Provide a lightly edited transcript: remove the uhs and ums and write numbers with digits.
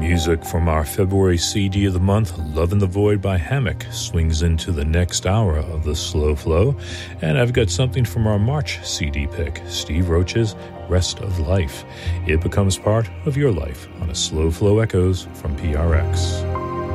Music from our February CD of the month, Love in the Void by Hammock, swings into the next hour of the Slow Flow. And I've got something from our March CD pick, Steve Roach's Rest of Life. It becomes part of your life on a Slow Flow Echoes from PRX.